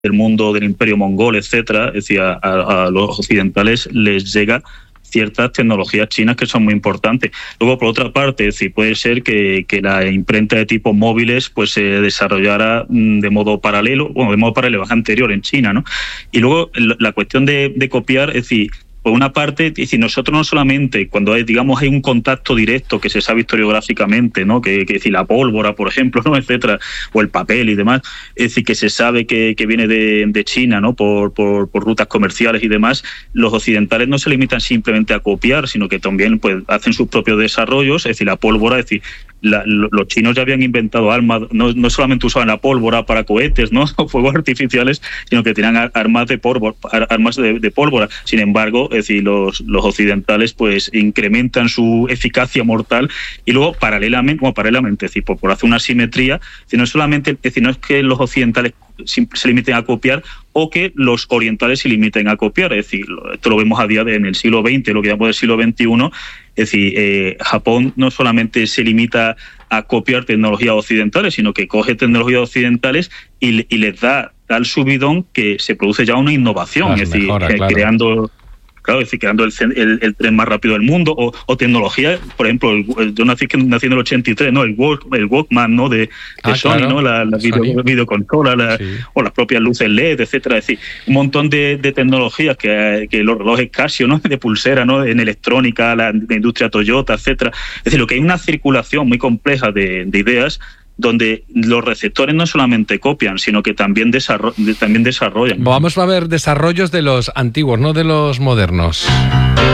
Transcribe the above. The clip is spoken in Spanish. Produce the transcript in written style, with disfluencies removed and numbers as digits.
del mundo del imperio mongol, etcétera. Es decir, a los occidentales les llega ciertas tecnologías chinas que son muy importantes. Luego, por otra parte, es decir, puede ser que la imprenta de tipo móviles pues se desarrollara de modo paralelo, anterior en China, ¿no? Y luego la cuestión de copiar, es decir, por una parte, es decir, nosotros no solamente cuando hay un contacto directo que se sabe historiográficamente, ¿no? Que decir, la pólvora, por ejemplo, ¿no? Etcétera, o el papel y demás, es decir, que se sabe que viene de China, ¿no? Por rutas comerciales y demás. Los occidentales no se limitan simplemente a copiar, sino que también pues hacen sus propios desarrollos. Es decir, la pólvora, es decir, los chinos ya habían inventado armas, no solamente usaban la pólvora para cohetes, ¿no? O fuegos artificiales, sino que tenían armas de pólvora. Sin embargo, es decir, los occidentales pues incrementan su eficacia mortal y luego paralelamente, es decir, por hacer una simetría, no es que los occidentales se limiten a copiar o que los orientales se limiten a copiar. Es decir, esto lo vemos a día en el siglo XX, lo que llamamos el siglo XXI. Es decir, Japón no solamente se limita a copiar tecnologías occidentales, sino que coge tecnologías occidentales y les da tal subidón que se produce ya una innovación. Claro, es decir, mejora, claro. creando el tren más rápido del mundo, o tecnología, por ejemplo, yo nací en el 83, ¿no? El Walkman, ¿no? De Sony, claro. ¿no? La videoconsola, sí. O las propias luces LED, etcétera. Es decir, un montón de tecnologías que los relojes Casio, ¿no? De pulsera, ¿no? En electrónica, la industria Toyota, etcétera. Es decir, lo que hay una circulación muy compleja de ideas donde los receptores no solamente copian, sino que también desarrollan. Vamos a ver desarrollos de los antiguos, no de los modernos.